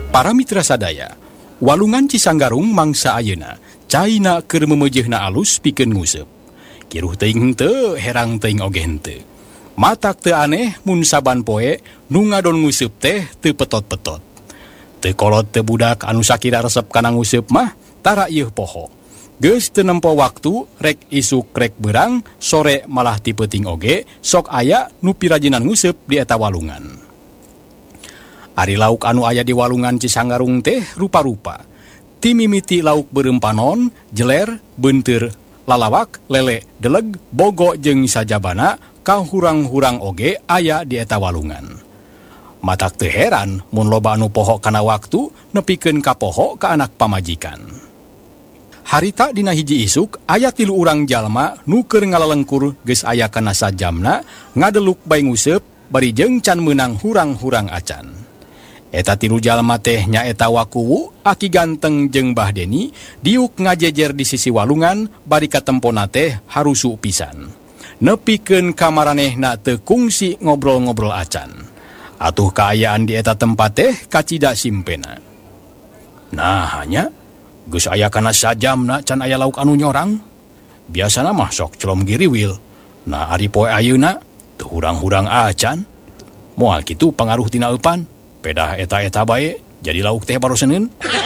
Para mitra sadaya, walungan Cisanggarung mangsa ayeuna, caina keur memejehna alus pikeun nguseup. Kiruh teuing henteu, herang teuing oge henteu. Matak teu aneh mun saban poe nu ngadon nguseup teh teu petot-petot. Teu kolot teu budak anu sakira resep kana nguseup mah tara ieuh poho. Geus teu nempo waktu rek isuk rek beurang, sore malah ti peuting oge, sok aya nu pirajinan nguseup di eta walungan. Ari lauk anu aya di walungan Cisanggarung teh rupa-rupa. Ti mimiti lauk beureum panon, jeler, beunteur, lalawak, lele, deleg, bogo jeung sajabana kahurang-hurang oge aya di eta walungan. Matak teu heran mun loba anu poho kana waktu nepikeun ka poho ka anak pamajikan. Harita dina hiji isuk aya 3 urang jalma nu keur ngalalengkur geus aya kana sajamna ngadeluk bae nguseup bari jeung can meunang hurang-hurang acan. Eta 3 jalma teh nyaeta Wakuwu, Aki Ganteng jeung Mbah Deni, diuk ngajejer di sisi walungan bari katempona teh harusu pisan. Nepikeun ka maranehna teu kungsi ngobrol-ngobrol acan. Atuh kaayaan di eta tempat teh kacida simpena. Nah hanya geus aya kana sajamna can aya lauk anu nyorang. Biasana mah sok celom giriwil. Nah ari poe ayeuna teu hurang-hurang acan. Moal kitu pangaruh tina eupan. Pedah eta-eta bae, jadi lauk teh baru Senin.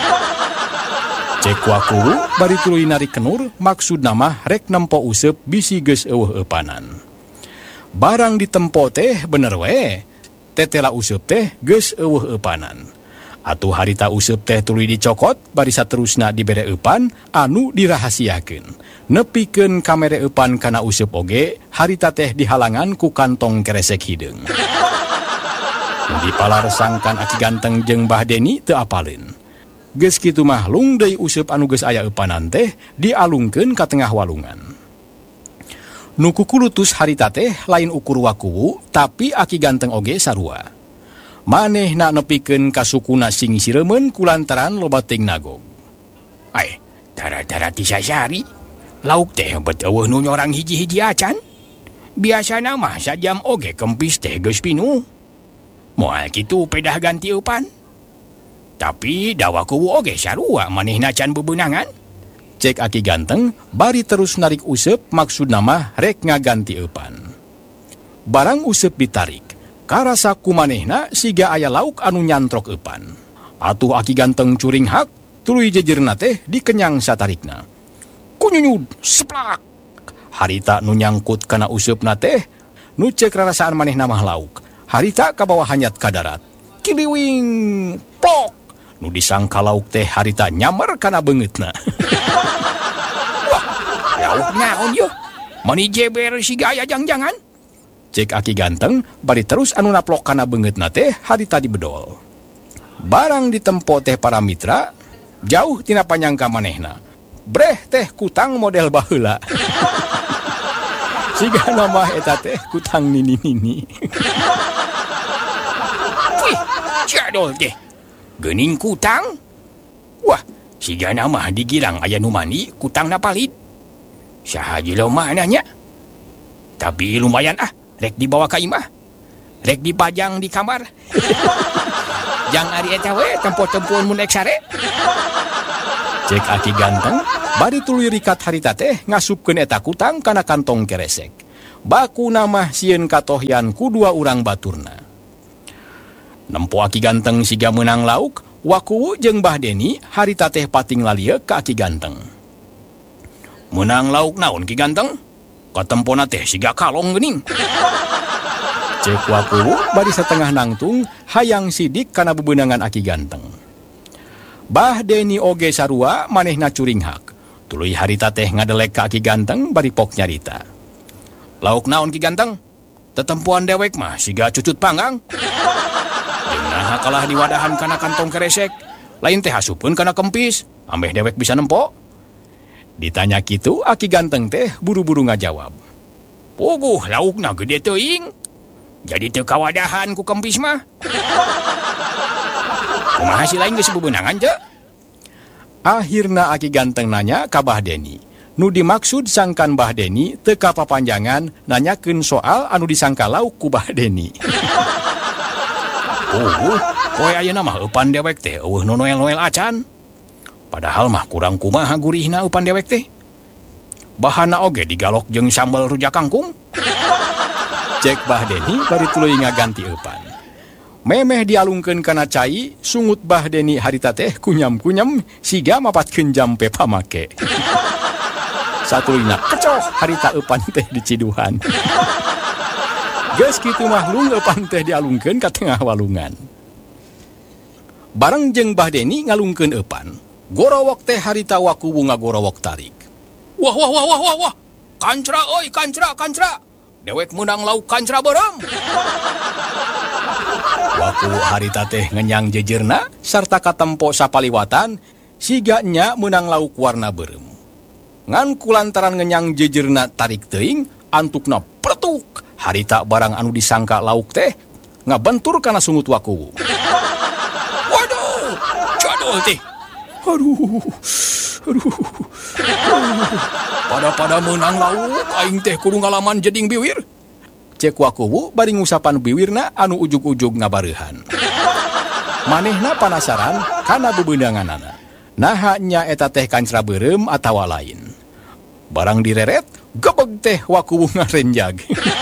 Cek Wakuwu, bari tuluy narik kenur, maksudna mah rek nempo useup bisi geus eueuh eupanan. Barang ditempo teh bener we, tetela useup teh geus eueuh eupanan. Atuh harita useup teh tuluy dicokot, bari saterusna dibere eupan, anu dirahasiakeun. Nepikeun kamere eupan kana useup oge, harita teh dihalangan ku kantong keresek hideung. Dipalaresangkan Aki Ganteng jeung Mbah Deni teu apaleun. Geus kitu mah lung deui useup anu geus aya eupanan teh dialungkeun ka tengah walungan. Nu kukulutus harita teh lain ukur Wakuwu, tapi Aki Ganteng oge sarua. Manehna nepikeun ka sukuna sing siremeun kulantaran loba teuing nagog. Ai, tara-tara ti sasari. Lauk teh bet eueuh nu nyorang hiji-hiji acan. Biasana mah sajam oge kempis teh geus pinuh. Moal kitu pedah ganti eupan. Tapi da Wakuwu oge sarua manehna can bebeunangan. Cek Aki Ganteng bari terus narik useup maksudna mah rek ngaganti eupan. Barang useup ditarik, karasa ku manehna siga aya lauk anu nyantrok eupan. Atuh Aki Ganteng curing hak, tuluy jejerna teh dikenyang satarikna. Kunyunyud seplak. Harita nu nyangkut kana useupna teh nu cek rarasaan manehna mah lauk. Harita ka bawah hanyat ka darat. Kiliwing plok. Nu disangka lauk teh harita nyamer kana beungeutna. Wah, lauk naon yo? Mani jeber siga aya jangjangan. Cek Aki Ganteng bari terus anu naplok kana beungeutna teh harita dibedol. Barang ditempo teh para mitra jauh tina panyangka manehna. Breh teh kutang model baheula. Siga nama eta teh kutang nini-nini. Wih, jadol teh. Geuning kutang? Wah, siga nama digilang aya nu mani kutang na palit. Saha jelema nanya. Tapi lumayan rek dibawa ka imah. Rek dipajang di kamar. Jang ari eta we tempo-tempoan mun ek sare. Cek Aki Ganteng bari tuluy rikat harita teh ngasupkeun eta kutang kana kantong keresek. Baku nama sieun katohyan ku 2 urang baturna. Nempo Aki Ganteng siga meunang lauk, Wakuwu jeung Mbah Deni harita teh pating lalieuk ka Aki Ganteng. Meunang lauk naon Ki Ganteng? Katempona teh siga kalong geuning. Cek Wakuwu bari satengah nangtung hayang sidik kana bebeunangan Aki Ganteng. Mbah Deni oge sarua manehna curing hak. Tuluy harita teh ngadelek ka Aki Ganteng bari pok nyarita. Lauk naon Ki Ganteng? Tetempuan dewek mah siga cucut panggang. Denah kalah diwadahan kana kantong keresek. Lain teh hasupun kana kempis. Ambeh dewek bisa nempo. Ditanya kitu Aki Ganteng teh buru-buru ngajawab. Puguh laukna gede teuing. Jadi teu kawadahan ku kempis mah. Kumaha si lain geus bebeunangan teu? Akhirna Aki Ganteng nanya ka Mbah Deni. Nu dimaksud sangkan Mbah Deni teu kapapanjangan nanyakeun soal anu disangka lauk ku Mbah Deni. Poe ayeuna mah eupan dewek teh eueuh nu noel-noel acan. Padahal mah kurang kumaha gurihna eupan dewek teh. Bahanna oge digalok jeung sambal rujak kangkung. Cek Bah Deni bari tuluy ngaganti eupan. Memeh dialungkeun kana cai, sungut Bah Deni harita teh kunyam-kunyam siga mapatkeun jampe pamake. Satulina kecoh harita eupan teh diciduhan. Geus kitu mah lung eupan teh dialungkeun ka tengah walungan. Bareng jeung Bah Deni ngalungkeun eupan, gorowok teh harita Wakuwu ngagorowok tarik. Wah. Kancra oi, kancra. Dewek menang lauk kancra berem. Wakuwu harita teh ngenyang jejerna sarta katempo sapaliwatan siga nya menang lauk warna berem. Ngan kulantaran ngenyang jejerna tarik teuing antukna pretuk harita barang anu disangka lauk teh ngabentur kana sungut Wakuwu. Waduh, jadol teh. Aduh. Pada menang lauk aing teh kudu ngalaman jeding biwir. Cek Wakuwu bari ngusapan biwirna anu ujug-ujug ngabareuhan. Manehna panasaran kana bebeundanganana. Naha nya eta teh kancra beureum atawa lain. Barang direret, gebeg teh Wakuwu ngarenjag.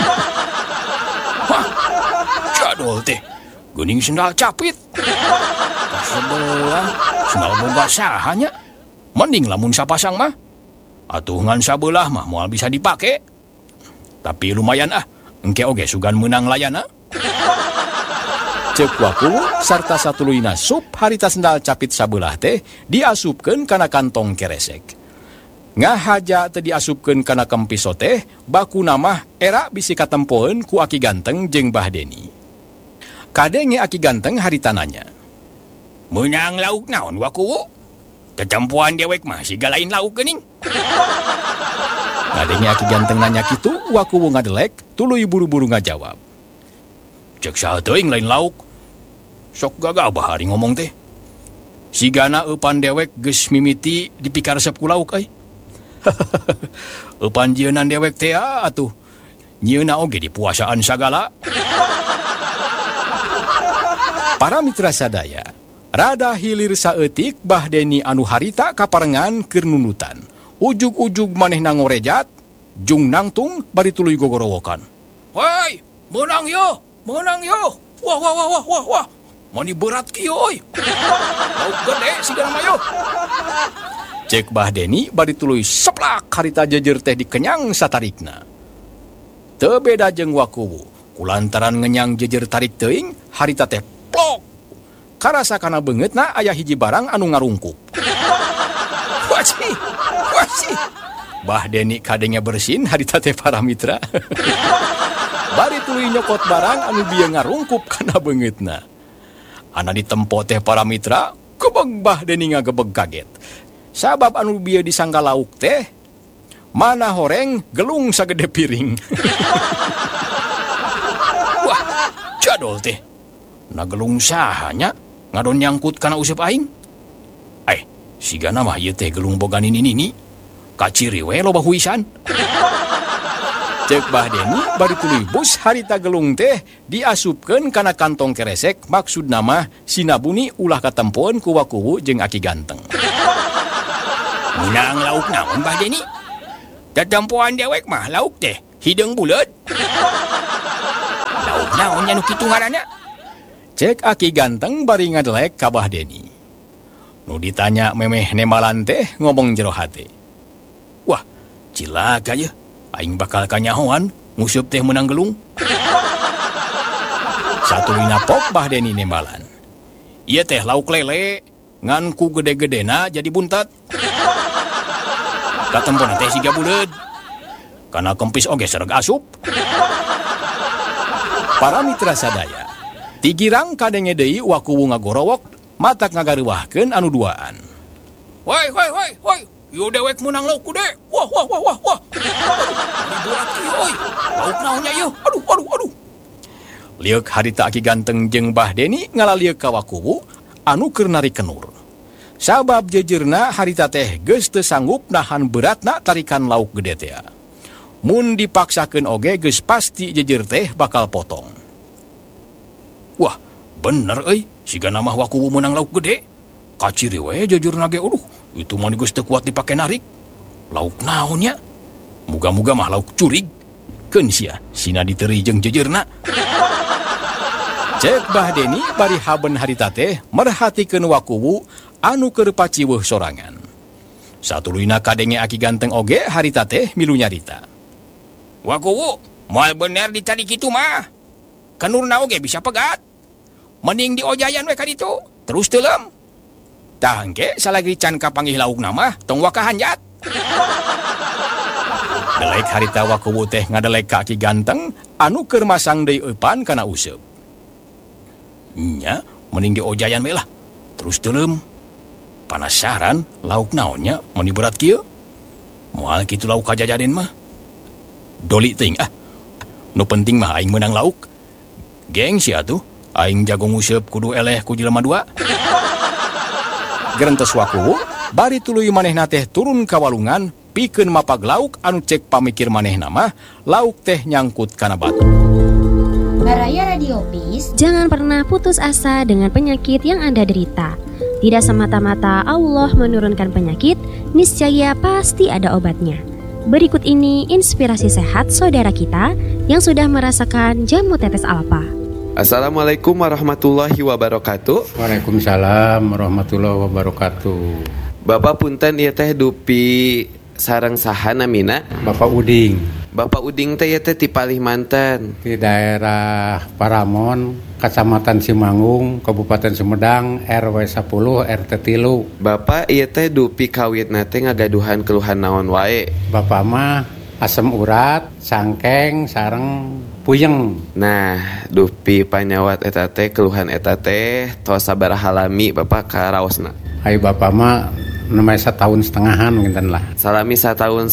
Wah, jadol teh. Geuning sendal capit. Sebelah, sendal boga sahanya. Mending lamun sapasang mah. Atuh ngan sabelah mah moal bisa dipake. Tapi lumayan engke oge sugan menang layana. Cek Wakuwu sarta satuluyna sup harita sendal capit sabelah teh diasupkeun kana kantong keresek. Ngahaja teu diasupkeun kana kempiso teh bakuna mah era bisi katempoeun ku Aki Ganteng jeung Bah Deni. Kadenge Aki Ganteng harita nanya. Menang lauk naon Wakuwu? Kecampuan dewek mah siga lain lauk geuning. Kadenge Aki Ganteng nanya kitu, Wakuwu ngadelek tuluy buru-buru ngajawab. Cek saha teuing lain lauk. Sok gagabah ari ngomong teh. Sigana eupan dewek geus mimiti dipikaresep ku lauk euy. Eupan jeunan dewek teh atuh. Nyieuna oge di puasaan sagala. Para mitra sadaya, rada hilir saeutik Bah Deni anu harita kaparengan keur nunutan. Ujug-ujug manehna ngorejat, jung nangtung bari tuluy gogorowokan. Woi, menang yo. Wah. Mani berat kieu euy. Lauk gede sigana mah yo. Cek Bah Deni bari tuluy seplak harita jejer teh dikenyang satarikna. Teu beda jeung Wakuwu, kulantaran ngenyang jejer tarik teuing harita teh plok. Karasa kana beungeutna aya hiji barang anu ngarungkup. Wacih. Bah Deni kadenge bersin harita teh para mitra. Bari tuluy nyokot barang anu bieu ngarungkup kana beungeutna. Ana ditempo teh para mitra, gebeg Bah Deni ngagebeg kaget. Sabab anu bieu disangka lauk teh mana horeng gelung sagede piring. Wah, jadol teh. Nagelung sahanya ngadon nyangkut kana useup aing. Sigana mah ieu teh gelung boga nini-nini. Kaciri we loba huisan. Cek Bah Deni bari tuluy bus harita gelung teh diasupkeun kana kantong keresek maksudna mah sinabuni ulah katempoeun ku Wakuwu jeung Aki Ganteng. Menang lauk naon Bah Deni? Tetempoan dewek mah lauk teh hideung buleud. Lauk naon nya nu kitu ngaranna? Cek Aki Ganteng bari ngadelek ka Bah Deni. Nu ditanya memeh nemalan teh ngomong jero hate. Wah, cilaka ye. Aing bakal kanyahoan nguseup teh menang gelung. Satulina pok Bah Deni nemalan. Ieu teh lauk lele ngan ku gede-gedena jadi buntat. Katempona teh siga buleud. Kana kempis oge sareng asup. Para mitra sadaya, tigirang kadenge deui Wakuwu ngagorowok matak ngagareuwahkeun anu duaan. Woi. Yo dewek menang lauk kude. Wah. Berat kieu euy. Lauk naon nya ieu? Aduh. Liuk harita Aki Ganteng jeung Bah Deni ngalalieuk ka Wakuwu anu keur narik kenur. Sabab jejerna harita teh geus teu sanggup nahan beratna tarikan lauk gede teh. Mun dipaksakeun oge geus pasti jejer teh bakal potong. Wah, Bener siga nama wakuwu menang lauk gede. Kaciri we jujur nage itu mah geus teu kuat dipake narik. Lauk naonnya? Muga-muga mah lauk curig. Keun sia, sina diteri jeung jejeurna. Cek Bahdeni bari haben harita teh merhatikeun wakuwu anu keur paciweuh sorangan. Satuluyna kadenge aki ganteng oge harita teh milu nyarita. Wakuwu, moal bener ditadi kitu mah. Kanurna oge bisa pegat. Mending diojayan we ka ditu, terus teuleum. Tah engke salagi can kapanggih laukna mah tong waka hanjat. Delek harita wakuwu teh ngadelek ka aki ganteng anu keur masang deui eupan kana useup. Nya, mending diojayan we lah, terus teuleum. Panasaran lauk naonnya mun berat kieu? Moal kitu lauk kajajaden mah. Doli teuing Nu penting mah aing menang lauk. Gengsi atuh. Aing jago nguseup kudu eleh ku jelema dua. Gerentes wakuwu, bari tuluy manehna teh turun ka walungan, pikeun mapag lauk anu cek pamikir manehna mah, lauk teh nyangkut kana batu. Baraya Radio Peace. Jangan pernah putus asa dengan penyakit yang Anda derita. Tidak semata-mata Allah menurunkan penyakit, niscaya pasti ada obatnya. Berikut ini inspirasi sehat saudara kita yang sudah merasakan jamu tetes alfa. Assalamualaikum warahmatullahi wabarakatuh. Waalaikumsalam warahmatullahi wabarakatuh. Bapak punten ieu teh dupi sareng saha namina? Bapak Uding. Bapak Uding teh ieu teh ti Palimanten. Di daerah Paramon, Kecamatan Simanggung, Kabupaten Sumedang, RW 10 RT 3. Bapak ieu teh dupi kawitna teh ngagaduhan keluhan naon wae? Bapak mah asam urat, sangkeng, sareng puyeng. Nah, dupi panyawat eta teh keluhan eta teh tos sabaraha lami Bapak karaosna? Hai Bapak mah namanya 1,5 tahun nginten lah. Salami 1,5 tahun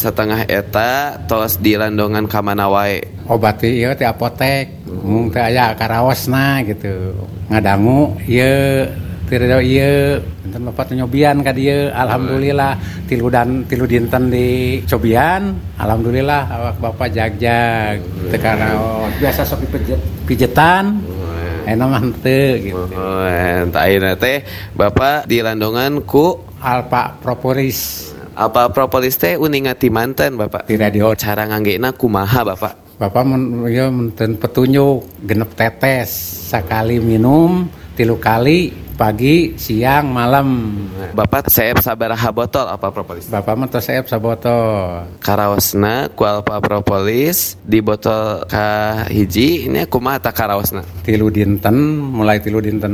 eta tos dilandongan ka mana wae? Obat ieu teh apotek, mung teh aya karaosna gitu. Ngadangu ieu tireu ieu enten Bapak nyobian ka dieu. Alhamdulillah tilu dinten di cobian. Alhamdulillah awak Bapak jag-jag. Teu karaos biasa sok pijetan. Eno mah henteu gitu. Entah ayeuna teh Bapak dilandongan ku Alpha Propolis. Alpha Propolis teh uningan ti manten Bapak. Di radio. Cara nganggena kumaha Bapak? Bapak menten petunjuk genep tetes sakali minum 3 kali pagi, siang, malam. Bapak seep sabaraha botol Alpha Propolis? Bapak mah tos seep sabotol. Karaosna ku Alpha Propolis di botol ka hiji ini kumaha ta karaosna? 3 dinten, mulai 3 dinten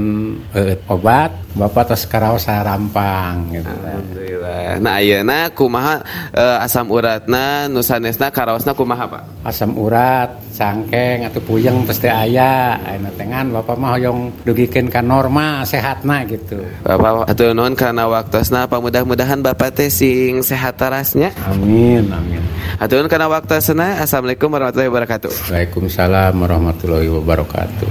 obat, Bapak tos karaos sarampang gitu. Alhamdulillah. Nah ayeuna kumaha asam uratna nu sanesna karaosna kumaha Pak? Asam urat, sangkeng atuh puyeng tos teu aya. Ayeuna tengan Bapak mah hoyong dugikeun ka norma sehatna gitu. Bapak atuh nuhun kana waktosna, mudah-mudahan Bapak teh sing sehat tarasnya. Amin, amin. Atuh nuhun kana waktosna. Assalamualaikum warahmatullahi wabarakatuh. Waalaikumsalam warahmatullahi wabarakatuh.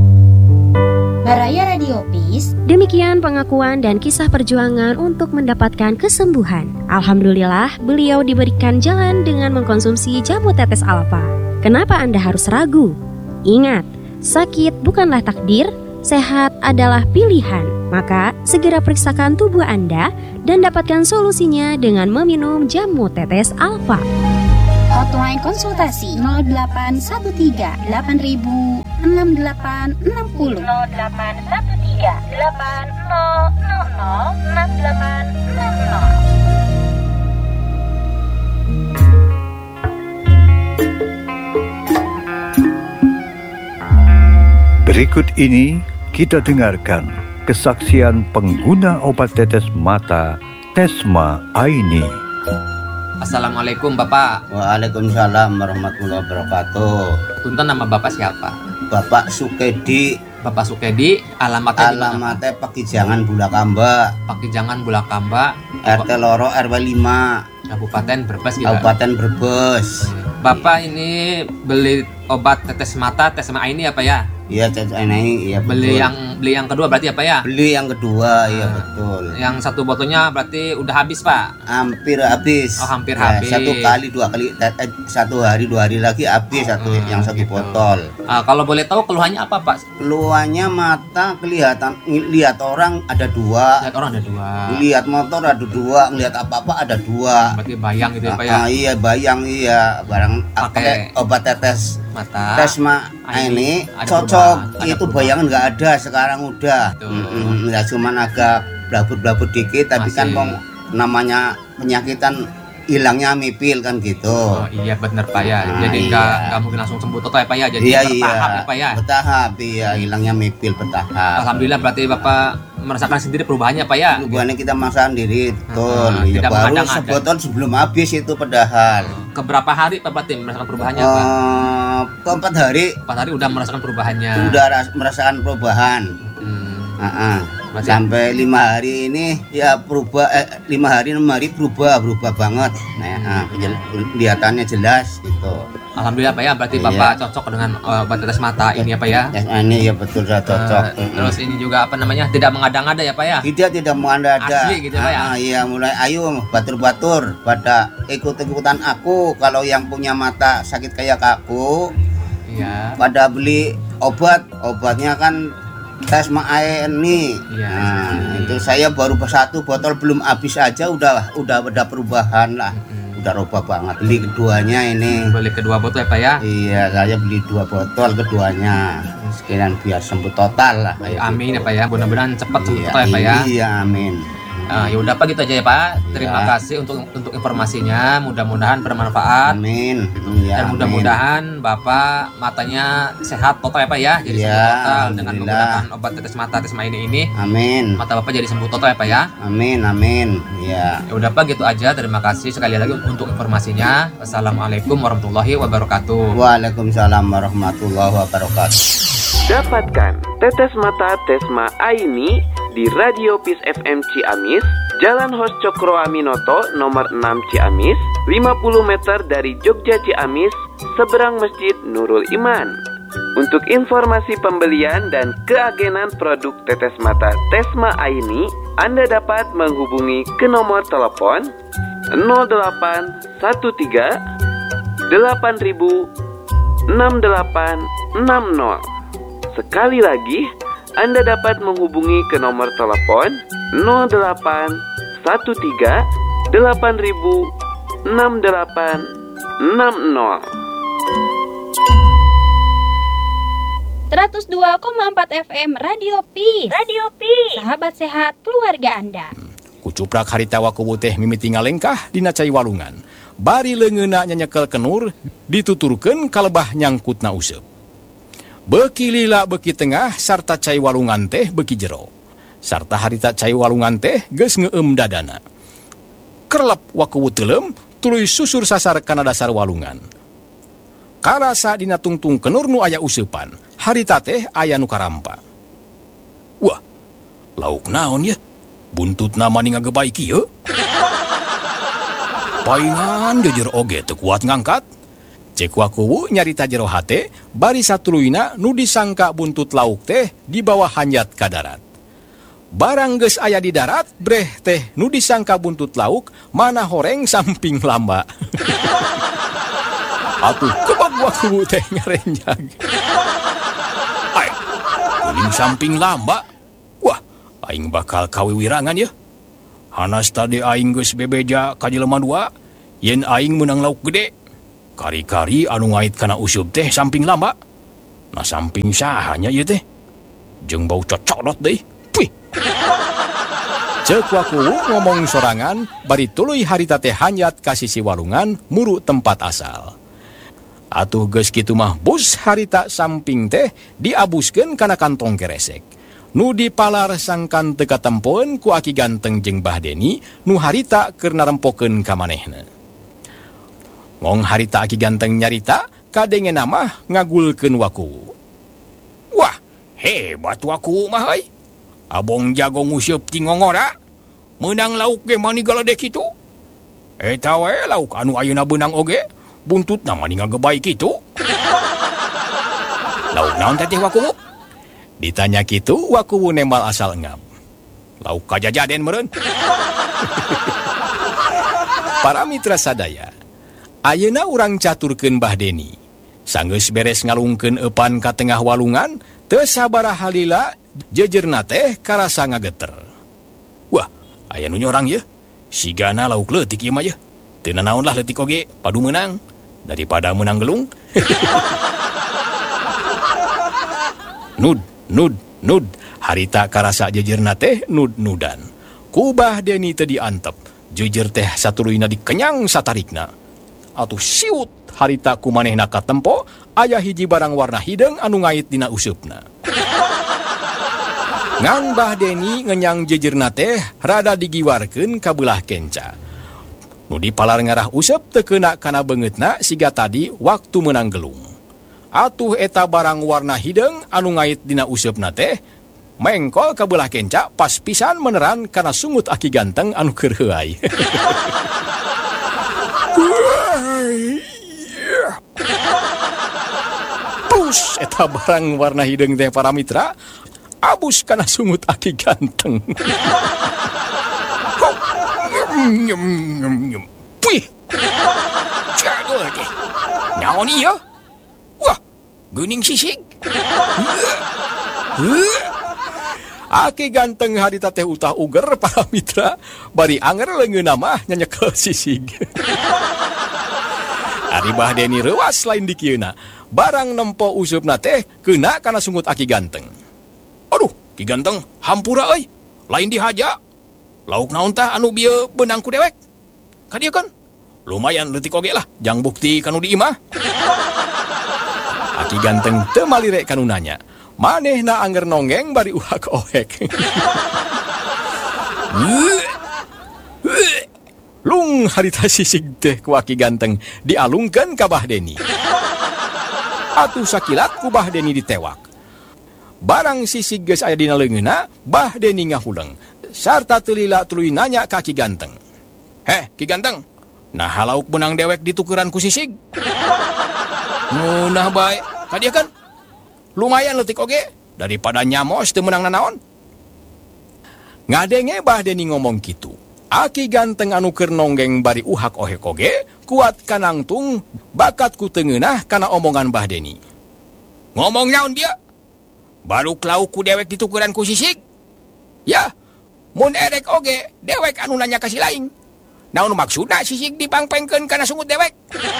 Baraya Radio Peace. Demikian pengakuan dan kisah perjuangan untuk mendapatkan kesembuhan. Alhamdulillah, beliau diberikan jalan dengan mengkonsumsi jamu tetes alfa. Kenapa Anda harus ragu? Ingat, sakit bukanlah takdir, sehat adalah pilihan. Maka, segera periksakan tubuh Anda dan dapatkan solusinya dengan meminum jamu tetes alfa. Hotline konsultasi 0813 8000 6860 0813 8000 6860. Berikut ini kita dengarkan kesaksian pengguna obat tetes mata Tesma Aini. Assalamualaikum Bapak. Waalaikumsalam warahmatullahi wabarakatuh. Punten, nama Bapak siapa? Bapak Sukedi. Bapak Sukedi, alamatnya di mana? Alamatnya Pakijangan Bulakamba. Pakijangan Bulakamba, RT Loro RW 5, Kabupaten Brebes gitu. Kabupaten Brebes. Bapak ini beli obat tetes mata Tesma ini apa ya? Iya, ini iya betul. Beli yang kedua berarti apa ya? Beli yang kedua, iya betul. Yang satu botolnya berarti udah habis, Pak? Hampir habis. Oh, hampir Ya, habis. Satu kali, 2 kali, 1 hari 2 hari lagi habis yang satu gitu. botol. Kalau boleh tahu keluhannya apa, Pak? Keluarnya mata kelihatan, lihat orang ada 2. Lihat orang ada 2. Lihat motor ada 2, ngelihat apa-apa ada 2. Berarti bayang gitu ya, Pak ya? Iya, bayang iya. Barang pakai obat tetes Mata. Tesma ini ada cocok. perubahan, ada Itu perubahan. bayangan nggak ada sekarang udah. Ya cuman agak blabut-blabut dikit, tapi kan Masih. namanya penyakitan hilangnya mipil kan gitu. Oh iya bener Pak ya. Nah, Jadi iya. nggak mungkin langsung sembuh total ya Pak ya. Jadi Iya bertahap ya Pak ya. bertahap iya, hilangnya mipil bertahap. Alhamdulillah berarti Bapak merasakan sendiri perubahannya Pak ya. Perubahannya kita masakan diri, betul. Iya, tidak baru menghadang-hadang. sebotol sebelum habis itu padahal. Keberapa hari Pak berarti merasakan perubahannya Pak? Keempat hari 4 hari udah merasakan perubahannya. udah merasakan perubahan. Berarti- Sampai 5 hari ini ya berubah, 5 hari 6 hari berubah banget. Nah, kelihatannya jelas gitu. Alhamdulillah Pak ya. Berarti Iya. Bapak cocok dengan obat tetes mata ini ya Pak ya. Ya, ini ya betul sudah cocok. Terus ini juga apa namanya tidak mengada-ngada ya Pak ya. Tidak mengada-ada. Asli gitu, Pak ya? Iya, mulai ayo batur-batur pada ikut-ikutan aku. Kalau yang punya mata sakit kayak aku, Iya. pada beli obatnya kan Tesma ini. Iya, Nah, itu saya baru 1 botol belum habis aja udah ada perubahan lah. Udah robah banget. Beli keduanya ini. Beli kedua botol ya Pak ya. Iya, saya beli 2 botol keduanya. Sekalian biar sembuh total lah. kayak Amin gitu. ya Pak ya. Mudah-mudahan cepat sembuh Iya, total ya Pak ya. Iya, amin. Ya udah Pak gitu aja ya Pak. Terima Ya. kasih untuk informasinya. Mudah-mudahan bermanfaat. Amin. Ya, Dan mudah-mudahan Bapak matanya sehat total ya Pak ya. Jadi Ya, sembuh total dengan alhamdulillah. menggunakan obat tetes mata Tesma ini. Amin. Mata Bapak jadi sembuh total ya Pak ya. Amin. Ya. Ya udah Pak gitu aja. Terima kasih sekali lagi untuk informasinya. Wassalamualaikum warahmatullahi wabarakatuh. Waalaikumsalam warahmatullahi wabarakatuh. Dapatkan tetes mata Tesma Aini di Radio Peace FM Ciamis, Jalan Hos Cokro Aminoto nomor 6 Ciamis, 50 meter dari Jogja Ciamis, seberang Masjid Nurul Iman. Untuk informasi pembelian dan keagenan produk tetes mata Tesma Aini, Anda dapat menghubungi ke nomor telepon 0813 8000 6860. Sekali lagi, Anda dapat menghubungi ke nomor telepon 0813 8000 6860. 102,4 FM Radio Peace. Sahabat sehat keluarga Anda. Kucuprak harita wakubu teh mimiti ngalengkah dina cai walungan. Bari leungeuna nyanyekel kenur dituturkeun kalebah nyangkutna useup. Beki lila beki tengah sarta cai walungan teh beki jero. Sarta harita cai walungan teh geus ngeueum dadana. Kerlep wakubu teuleum tuluy susur sasar kana dasar walungan. Karasa dina tungtung kenur nu aya useupan, harita teh aya nu karampa. Wah, lauk naon ya? Buntut nama ni ngagebaik ieu. Paingan jujur oge teu kuat ngangkat. Cek wakuwu nyarita jero hate, bari satuluyna nu disangka buntut lauk teh di bawah hanjat ka darat. Barang geus aya di darat, breh teh nu disangka buntut lauk mana horeng samping lamba. Atuh kebab wakuwu teh ngarenjag. Ai, kuning samping lamba. Wah, aing bakal kawiwirangan ya. Hanas tadi aing geus bebeja ka jelema 2, yen aing menang lauk gede. Kari-kari anu ngait kana useup teh samping lamba. Nah samping sahanya ieu teh. Jeung bau cocodot deui. Puih. Ceuk wakuwu ngomong sorangan, bari tuluy harita teh hanjat ka sisi walungan muru tempat asal. Atuh geus kitu mah bus harita samping teh diabuskeun kana kantong keresek. Nu dipalar sangkan teu katempoeun ku aki ganteng jeung Bahdeni nu harita keur narempokeun ka manehna. Ngong harita aki ganteng nyarita kadengena mah ngagulkeun wakuwu. Wah, hebat wakuwu mah euy. Abong jago nguseup ti ngongora. Meunang lauk ge mani galedek kitu. Eta wae lauk anu ayeuna beunang oge. Buntutna mani ngagebaik kitu. Lauk naon teh Wakuwu? Ditanya kitu, Wakuwu nembal asal engap. Lauk kajajaden meureun. Para mitra sadaya, ayeuna urang caturkeun Mbah Deni. Sanggeus beres ngalungkeun eupan ka tengah walungan, teu sabaraha halila jejerna teh karasa ngageter. Wah, aya nu nyorang ye. Sigana lauk leutik ieu mah ye. Teu nanaon lah leutik oge, padu meunang daripada meunang gelung. Nud, harita karasa jejerna teh nud-nudan. Ku Mbah Deni teu diantep. Jejer teh satuluyna dikenyang satarikna. Atuh siut harita ku manehna katempo aya hiji barang warna hideung anu ngait dina useupna. Ngan Mbah Deni ngenyang jejerna teh rada digiwarkeun ka beulah kenca. Nu dipalar ngarah useup teu keuna kana beungeutna siga tadi waktu meunang gelung. Atuh eta barang warna hideung anu ngait dina useupna teh mengkol ka beulah kenca pas pisan meneran kana sungut aki ganteng anu keur heuai. Pus eta barang warna hideung teh para mitra abus kana sungut aki ganteng. Puih. Jadul teh. Naon ieu? Wah, geuning sisig. Aki ganteng harita teh utah uger para mitra bari anger leungeunna mah nyanyekel sisig. Ari Mbah Deni reuas lain di kieuna. Barang nempo usupna teh keuna kana sungut aki ganteng. Aduh, Ki Ganteng hampura euy. Lain dihaja. Lauk naon tah anu bieu beunang ku dewek? Ka dieu kan? Lumayan leutik oge lah, jang bukti kanu di imah. Aki ganteng teu malire kanu nanya. Manehna anger nonggeng bari uhak ohek. Lung harita sisig teh ku Aki ganteng dialungkeun ka Mbah Deni. Atuh sakilat ku Mbah Deni ditewak. Barang sisig geus aya dina leungeunna, Mbah Deni ngahuleng sarta teu lila tuluy nanya ka Ki Ganteng. Heh, Ki Ganteng, nah lauk benang dewek ditukeran ku sisig? Nah bae, ka dieu kan? Lumayan leutik oge daripada nyamos teu meunang nanaon. Ngadenge Mbah Deni ngomong kitu. Aki Ganteng anu keur nonggeng bari uhak ohek oge kuat kanangtung bakat ku teu ngeunah kana omongan Mbah Deni. Ngomong naon dia? Baru lauk ku dewek ditukeran ku sisig? Ya, mun erek oge dewek anu nanya ka si laing. Naon maksudna sisig dipangpengkeun kana sungut dewek?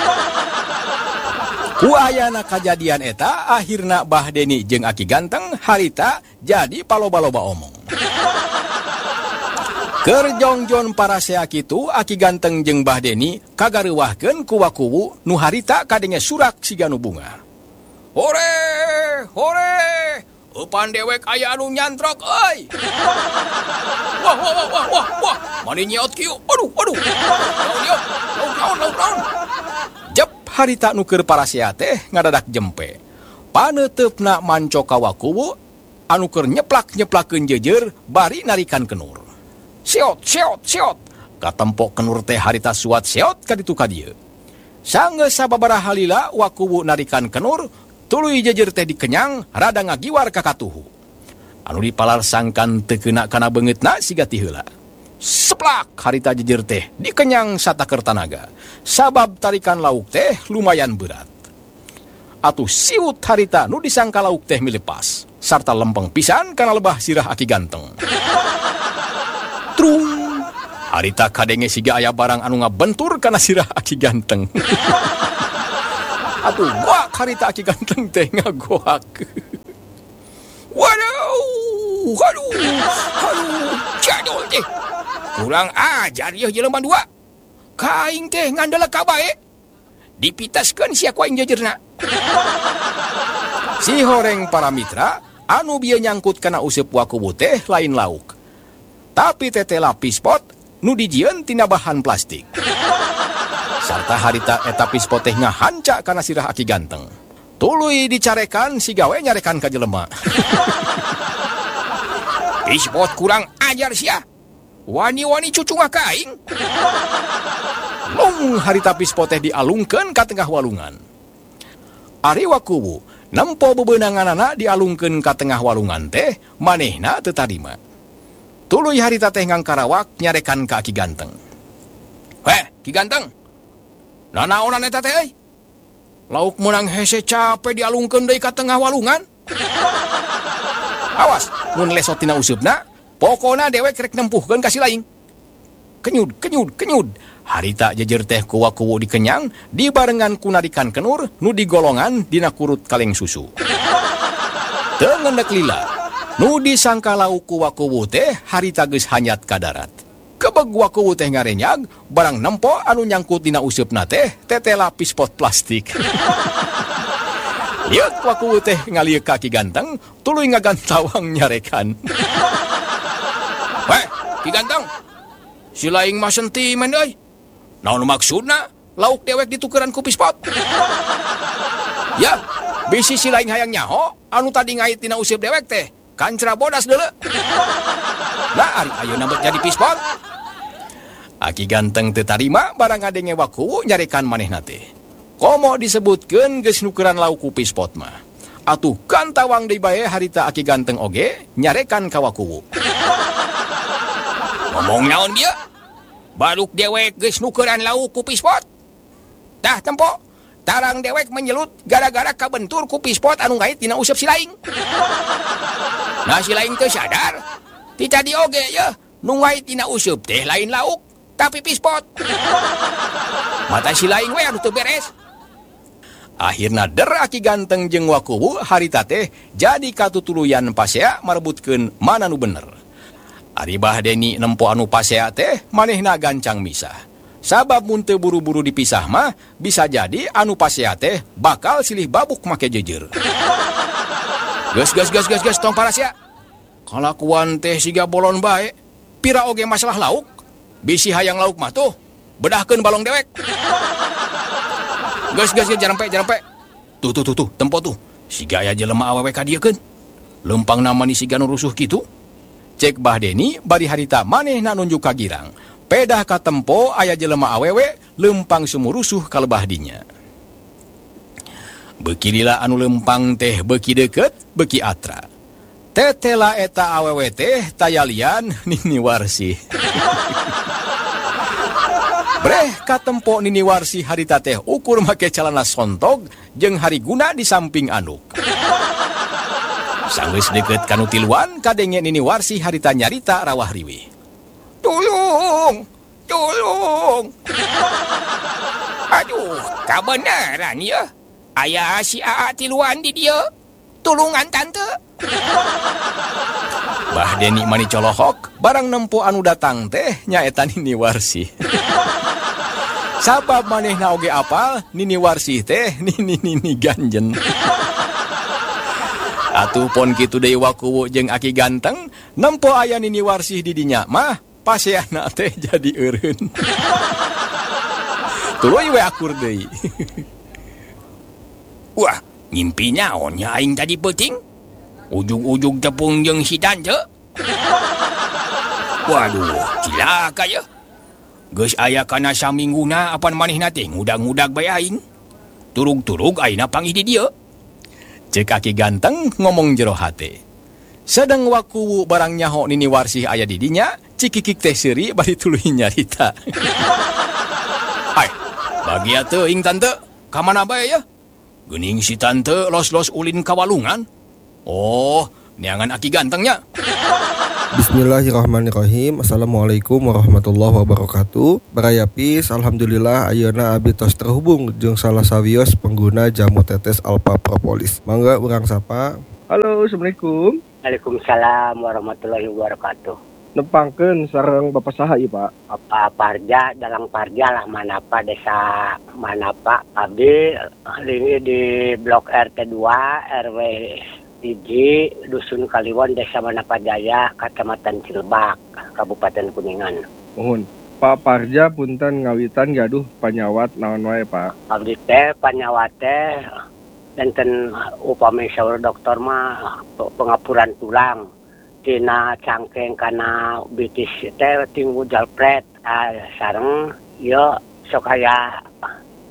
Ku ayana kajadian eta akhirna Mbah Deni jeung Aki Ganteng harita jadi paloba-loba omong. Keur jongjon para sea kitu Aki Ganteng jeung Mbah Deni kagareuwahkeun ku Wakuwu nu harita kadenge surak siga nu bunga. Hore, hore, eupan dewek aya anu nyantrok euy. Wah, mani nyeot kieu. Aduh. Naon. Jep harita nu keur para sea teh ngadadak jempe. Paneteupna manco ka Wakuwu anu keur nyeplak-nyeplakeun jejer bari narikan kenur. Seot. Katempo kenur teh harita suat seot ka ditu ka dieu. Sanggeus sababaraha halila Wakuwu narikan kenur, tuluy jejer teh dikenyang rada ngagiwar ka katuhu. Anu dipalarsangkan teu keuna kana beungeutna siga ti heula. Seplak harita jejer teh dikenyang satakeur tanaga. Sabab tarikan lauk teh lumayan berat. Atuh siut harita nu disangka lauk teh milepas sarta lempeng pisan kana lebah sirah Aki Ganteng. Trung harita kadenge siga aya barang anu ngabentur kana sirah Aki Ganteng. Atuh goak harita Aki Ganteng teh ngagoak. Waduh, jadul teh. Kurang ajar yeuh jelema dua. Kaing teh ngandele ka bae. Dipitaskeun sia ku aing jejerna. Si horeng para mitra anu bieu nyangkut kana useup Wakuwu teh lain lauk. Tapi tete lapis pot nu dijieun tina bahan plastik. Sarta harita eta pispot teh ngahanca kana sirah Aki Ganteng. Tuluy dicarekan si gawe nyarekan ka jelema. Pispot kurang ajar sia. Wani-wani cucungah kaing. Lung harita pispot teh dialungkeun ka tengah walungan. Ari Wakuwu Nempo bebeunanganana dialungkeun ka tengah walungan teh, manehna teu tarima. Tuluy harita teh ngangkarawak nyarekan ka Ki Ganteng. Ki Ganteng. Nanaonan eta teh euy? Lauk menang hese capek dialungkeun deui ka tengah walungan. Awas, mun lesot tina usupna, pokona dewek rek nempuhkeun ka si laing. Kenyud. Harita jejer teh kuwa-kuwu dikenyang, dibarengan kunadikan kenur, nu digolongan dina kurut kaleng susu. Teu ngendek lila, nu disangka lauk kuwa-kuwu teh harita geus hanyat ka darat. Kebeg wakuwu teh ngarenyag, barang nempo anu nyangkut dina usupna teh tete lapis pot plastik. Lihat wakuwu teh ngalieu ka Ki Ganteng, tuluy ngagantawang nyarekan. Ki Ganteng, si laing mah sentimen euy. Naon maksudna? Lauk dewek ditukeran ku pispot. Ya, bisi si laing hayang nyaho, anu tadi ngait tina useup dewek teh, kancra bodas deuleu. Nah, ari ayeuna bet jadi pispot. Ki Ganteng teu tarima barang ngadenge wakuwu nyarekan manehna teh. Komo disebutkeun geus nukeran lauk ku pispot mah. Atuh kantawang deui bae harita Ki Ganteng oge nyarekan ka wakuwu. Ngomong naon dia? Baluk dewek geus nukeran lauk ku pispot. Tah tempo, tarang dewek menyelut gara-gara kabentur ku pispot anu ngait dina useup si laing. Nah si laing teu sadar, ti tadi oge ya, nu ngait dina useup teh lain lauk, tapi pispot. Mata si laing we anu teu beres. Akhirna der Ki Ganteng jeung wakuwu harita teh jadi katutuluyan pasea marebutkeun mana nu bener. Ari Bahdeni nempo anu pasea teh manehna gancang misah. Sabab mun teu buru-buru dipisah mah bisa jadi anu pasea teh bakal silih babuk make jejer. Gas tong parasya. Kalakuan teh siga bolon bae. Pira oge masalah lauk. Bisi hayang lauk mah tuh bedahkeun balong dewek. Gas jarempe. Tuh tempo tuh. Siga aya jelema awewe ka dieu keun. Lempang nama ni siga nu rusuh kitu. Cek Bahdeni bari harita manehna nunjuk ka girang. Pedah ka tempo aya jelema awewe lempang sumurusuh ka lebah dinya. Beuki lila anu lempang teh beuki deukeut, beuki atra. Tetela eta awewe teh tayalian Nini Warsi. Breh ka tempo Nini Warsi harita teh ukur make calana sontog jeung hariguna di samping anduk. Sanggeus deukeut kanu tiluan kadenge Nini Warsi harita nyarita rawah riwih. Tolong. Aduh, kabenaran ya. Aya si Aa tiluan di dieu. Tulungan tante. Bahdeni mani colohok barang nempo anu datang teh nyaeta Nini Warsi. Sabab manehna oge apal Nini Warsi teh Nini ganjen. Atuh pon kitu deui wakuwu jeung Ki Ganteng, nempo aya Nini Warsi di dinya mah paseana teh jadi eureun. Tuluy we akur deui. Wah, ngimpi naon nya aing tadi peuting? Ujug-ujug tepung jeung si Tante. Waduh, cilaka ya. Geus aya kana samingguna apan manehna teh ngudag-ngudag bae aing. Turug-turug ayeuna panggih di dieu. Cek Ki Ganteng ngomong jero hate. Sedeng wakuwu barang nyaho Nini Warsi aya di dinya, cikikik teh seuri bari tuluy nyarita. Ai, bagia teuing tante, ka mana bae ya? Geuning si tante los-los ulin ka walungan. Oh, neangan Ki Gantengnya. Bismillahirrahmanirrahim. Assalamualaikum warahmatullahi wabarakatuh. Barayapis, alhamdulillah ayeuna abdi tos terhubung jeung salah sawios pengguna jamu tetes Alpha Propolis. Mangga urang sapa. Halo, assalamualaikum. Waalaikumsalam warahmatullahi wabarakatuh. Nepangkeun sareng Bapak saha ieu, Pak? Bapak Parja, Dalang Parja lah Manapa, desa Manapa. Abdi ini di Blok RT 2 RW Iji, Dusun Kliwon, Desa Manapa Jaya, Kecamatan Cilebak, Kabupaten Kuningan. Mohon. Pak Parja punten ngawitan gaduh panyawat naon wae, Pak? Abdi teh panyawat teh enten upami saur dokter mah pengapuran tulang. Tina cangkeng kana bitis teh tinggu jalpret sareng ieu sok aya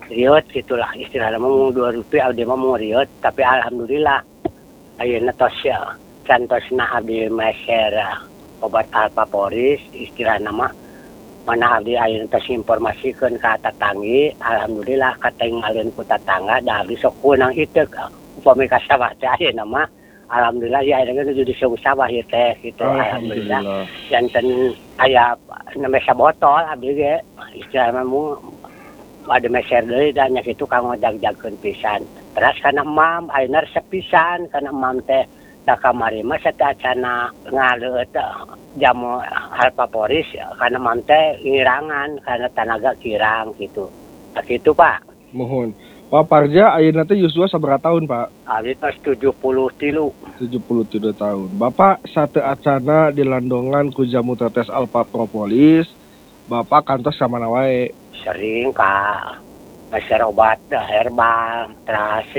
riot gitulah istilahnya mau 2 rupiah abdi mah mau riot tapi alhamdulillah ayeuna tos cantosna abdi meser obat alpaporis istilahna mah mana abdi ayeuna tos informasikeun ka tatanggi alhamdulillah katinggalin ku tatangga da abdi sok kunang ieu upami ka sawah teh ayeuna mah alhamdulillah ya ayeuna geus di sawah ieu teh gitu alhamdulillah janten aya nembe botol abdi ge istilahna mu ada meser deui dan nya kitu kanggo jag-jagkeun pisan terus kana mam ayeuna resep pisan kana mam teh da kamari mah satacana ngaleut jamu alpaporis karena mante ngirangan karena tenaga kirang gitu. Nah, gitu Pak. Mohon. Pak Parja ayeuna teh Yosua sabaraha tahun Pak? Abi tos 73. 73 tahun. Bapak sateu acana dilandongan ku jamu tetes Alpha Propolis. Bapak kantos ka mana wae? Sering ka meser obat herbal, terus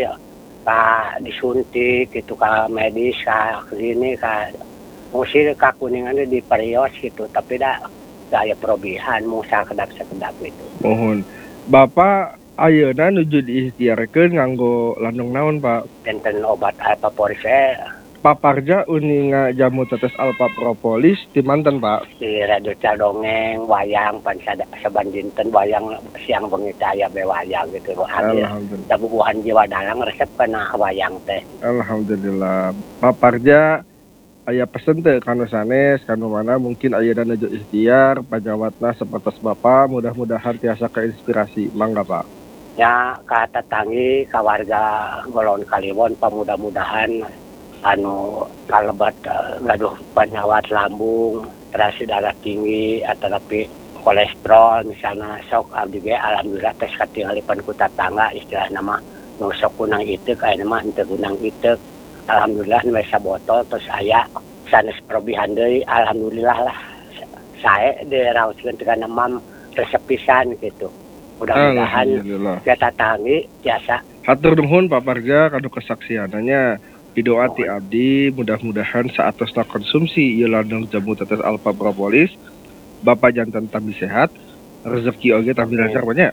ka disuntik gitu ka medis ka klinik ka musir ka kuningan di perios gitu tapi dah gaya perobihan musa kedap-kedap itu. Mohon. Bapak ayeuna nuju diikhtiarkeun nganggo landong naon, Pak? Enten obat alpaporis Pak Parja uninga jamu tetes Alpha Propolis di manten, Pak? Di radio dongeng wayang pan saban dinten wayang siang bengi aya be wayang gitu. Alhamdulillah. Bubuhan jiwa dalang resep kana wayang teh. Alhamdulillah. Pak Parja aya pesen teh kanu sanes kanu mana mungkin ayeuna nuju ikhtiar pajawatna sapertos Bapak mudah-mudahan tiasa keinspirasi. Mangga, Pak. Ya ka tetanggi ka warga Golon Kaliwon mudah-mudahan anu kalebat gaduh penyawat lambung, terus darah tinggi atau tapi kolesterol misalnya sok abdi ge alhamdulillah tes katinggalipan ku tatangga istilahna mah nu sok kunang itek aya mah henteu kunang itek alhamdulillah nu sabotol terus aya sanes perobihan deui alhamdulillah lah sae diraoskeun teh kana mam resep pisan gitu. Mudah-mudahan kita tatanggi biasa. Hatur nuhun Pak Parja kanu kesaksiananya. Doa ti abdi mudah-mudahan saatosna konsumsi ieu landong jamu tetes Alpha Propolis Bapak jantan tambi sehat rezeki oge tambi lancar banyak.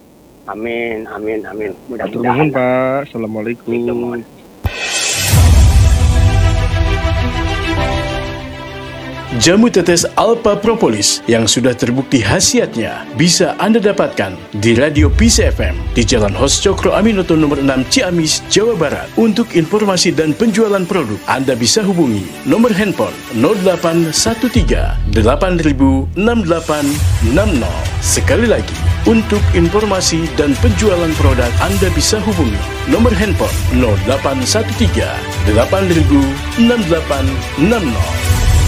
Amin amin amin. Mudah-mudahan Pak. Assalamualaikum. Jamu tetes Alpha Propolis yang sudah terbukti khasiatnya bisa Anda dapatkan di Radio Peace FM di Jalan Hos Cokro Aminoto nomor 6 Ciamis, Jawa Barat. Untuk informasi dan penjualan produk, Anda bisa hubungi nomor handphone 0813 8000 6860. Sekali lagi, untuk informasi dan penjualan produk, Anda bisa hubungi nomor handphone 0813 8000 6860.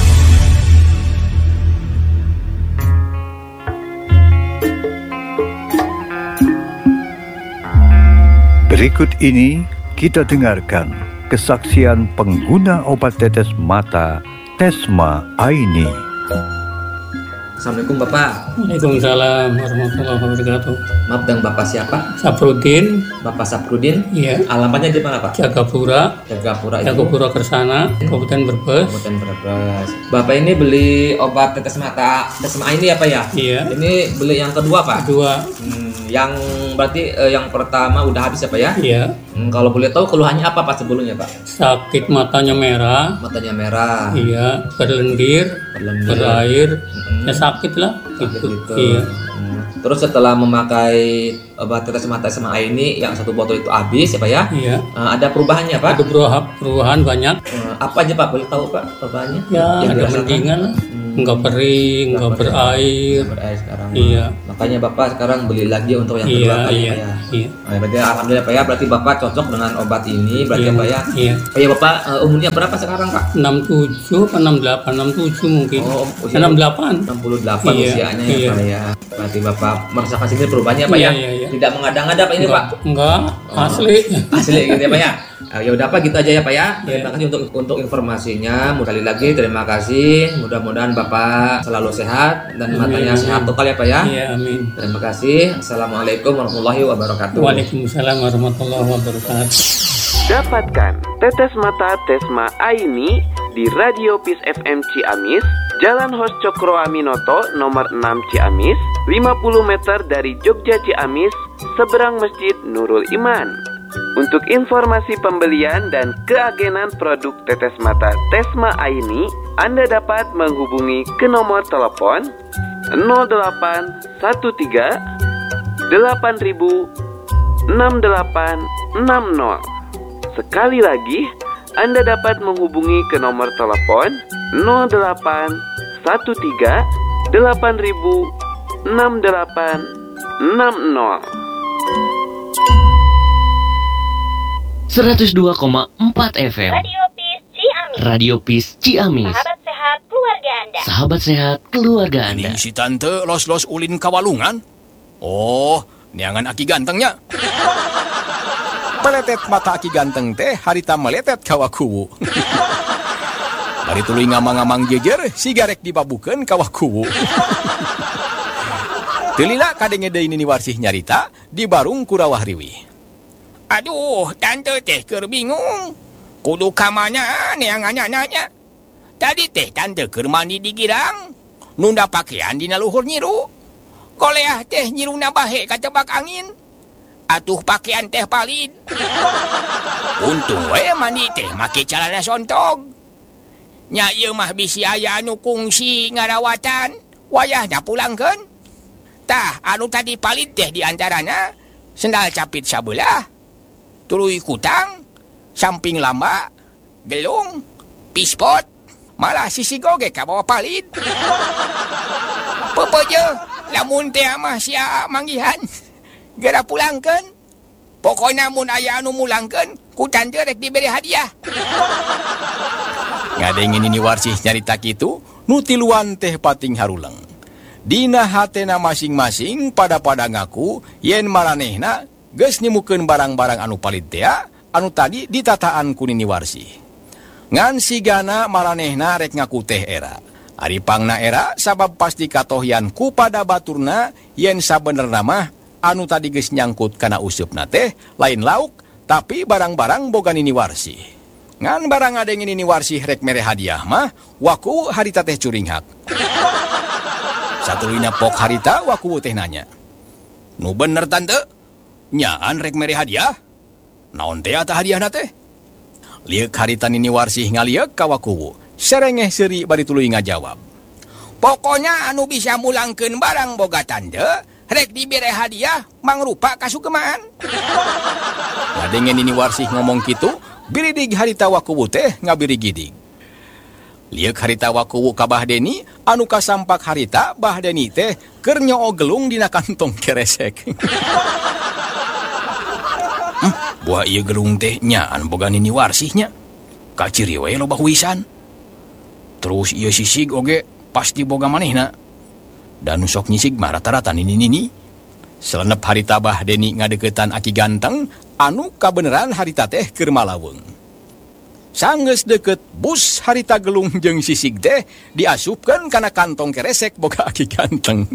Berikut ini kita dengarkan kesaksian pengguna obat tetes mata Tesma Aini. Assalamualaikum Bapak. Waalaikumsalam warahmatullahi wabarakatuh. Maaf dengan Bapak siapa? Saprudin. Bapak Saprudin? Iya. Alamatnya di mana Pak? Jagapura itu? Jagapura Kersana, Kabupaten Brebes. Bapak ini beli obat tetes mata Tesma Aini apa ya? Iya. Ini beli yang kedua Pak? Kedua. Yang berarti yang pertama udah habis apa ya? Iya. Kalau boleh tahu keluhannya apa Pak sebelumnya Pak? Sakit matanya merah. Matanya merah. Iya. Berlendir. Berair. Ya sakit lah. Gitu. Iya. Terus setelah memakai obat tetes mata Tesma Aini yang satu botol itu habis ya Pak ya? Iya. Ada perubahannya Pak? Ada perubahan banyak. Apa aja Pak? Boleh tahu Pak perubahannya? Ya ada mendingan. Enggak kering, enggak berair. Sekarang. Iya. Makanya Bapak sekarang beli lagi untuk yang kedua iya, ya. Iya. Nah, berarti alhamdulillah Pak ya, berarti Bapak cocok dengan obat ini berarti iya, Pak ya. Iya. Ya Bapak umurnya berapa sekarang Pak? 67 atau 68, 67 mungkin. Oh, 68. 68 iya, usianya iya. ya Pak ya. Berarti Bapak merasakan sini perubahannya Pak iya, ya. Iya. Tidak mengada-ngada Pak ini Pak. Enggak, asli. Asli gitu ya Pak ya. Ya udah Pak gitu aja ya Pak ya. Terima kasih untuk informasinya. Sekali lagi terima kasih. Mudah-mudahan Bapak selalu sehat dan matanya sehat total ya Pak ya. Iya, amin. Terima kasih. Assalamualaikum warahmatullahi wabarakatuh. Waalaikumsalam warahmatullahi wabarakatuh. Dapatkan tetes mata Tesma Aini di Radio Peace FM Ciamis Jalan Hos Cokro Aminoto nomor 6 Ciamis, 50 meter dari Jogja Ciamis, seberang Masjid Nurul Iman. Untuk informasi pembelian dan keagenan produk tetes mata Tesma Aini, Anda dapat menghubungi ke nomor telepon 0813 8000 6860. Sekali lagi, Anda dapat menghubungi ke nomor telepon 0813 8000 6860. 102,4 FM Radio Peace Ciamis. Radio Peace Ciamis. Sahabat sehat keluarga Anda. Sahabat sehat keluarga Anda. Ini si tante los-los ulin kawalungan. Oh, niangan aki gantengnya. Peletet mata aki ganteng teh harita meletet kawakuwu. Bari tuluy ngamang-ngamang jejer sigarek dibabukeun kawakuwu. Telila kadenge deui nini warsih nyarita di barung kurawah riwih. Aduh, tante teh keur bingung. Kudu kamana neangannya nanya. Tadi teh tante keur mandi di girang. Nunda pakaian dina luhur nyiru. Koleah teh nyiruna bahe kacebak angin. Atuh pakaian teh palid. Untung we mandi teh make calana sontog. Nya ieu mah bisi aya anu kungsi ngarawatan. Wayahna pulangkeun. Tah, anu tadi palid teh diantarana sendal capit sabelah, tuluy kutang, samping lamba, gelung, pispot, malah sisi goge ka bawa palid. Pepeje, lamun teh mah sia manggihan, geura pulangkeun. Pokona mun aya anu mulangkeun, ku tante rek diberi hadiah. Ngadengin ini warsih nyarita kitu, nu tiluan teh pating haruleng. Dina hatena masing-masing pada ngaku yen maranehna geus nyemukeun barang-barang anu palid teh anu tadi ditataan ku nini warsih. Ngan sigana maranehna rek ngaku teh era. Ari pangna era sabab pasti katohyan ku pada baturna yen sabenerna mah anu tadi geus nyangkut kana usupna teh lain lauk tapi barang-barang boga nini warsih. Ngan barang ngadengin nini warsih rek mere hadiah mah waku harita teh curinghak. Satulina pok harita waku teh nanya. Nu bener tante? Nyaan rek mere hadiah? Naon teh ata hadiahna teh? Lieuk harita nini warsih ngalieuk ka waku. Serengeh seuri bari tuluy ngajawab. Pokoknya anu bisa mulangkeun barang boga tante, rek dibere hadiah mangrupa kasugemaan. Ngadenge nini warsih ngomong kitu, biridig harita waku teh ngabirigidig. Lieuk harita wakuwu ka Bahdeni, anu kasampak harita Bahdeni teh keur nyoo gelung dina kantong keresek. Buah ieu gelung teh nyaan boga nini warsihnya. Kaciri we loba huisan. Terus ieu sisig oge pasti boga manehna. Dan sok nyisig mah rata-rata nini-nini. Selenep harita Bahdeni ngadeuketan aki ganteng, anu kabeneran harita teh keur malaweung. Sanggeus deket bus harita gelung jeung sisig teh diasupkeun kana kantong keresek boga aki ganteng.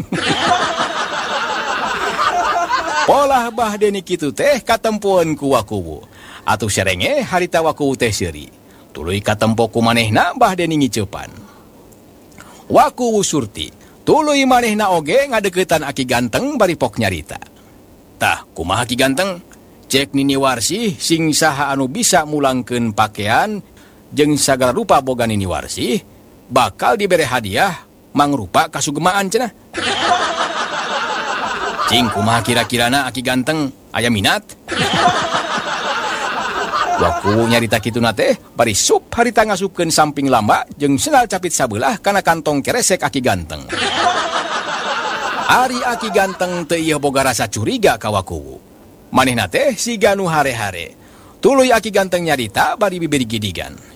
Polah Bahdeni kitu teh katempueun ku wakuwu. Atuh serenge harita wakuwu teh seuri. Tuluy katempo ku manehna Bahdeni ngiceupan. Wakuwu surti, tuluy manehna oge ngadeuketan aki ganteng bari pok nyarita. Tah, kumaha aki ganteng? Cek nini warsih sing saha anu bisa mulangkeun pakaian jeung sagala rupa boga nini warsih bakal dibere hadiah mangrupa kasugemaan cenah. Cing kumaha kira-kirana aki ganteng aya minat? Waku nyarita kituna teh bari sup harita ngasupkeun samping lamba jeung sendal capit sabelah kana kantong keresek aki ganteng. Ari aki ganteng teu ieu boga rasa curiga ka wakuwu. Manehna teh siga nu hare-hare. Tuluy aki ganteng nyarita bari bibiri gidigan.